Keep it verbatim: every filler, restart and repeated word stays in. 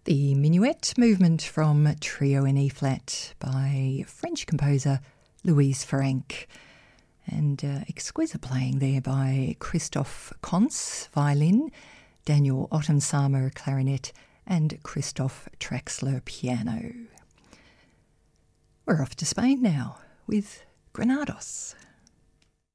The Minuet movement from Trio in E-flat by French composer Louise Ferenc, and uh, exquisite playing there by Christophe Kons, violin, Daniel Ottensamer, clarinet, and Christoph Traxler, piano. We're off to Spain now with Granados.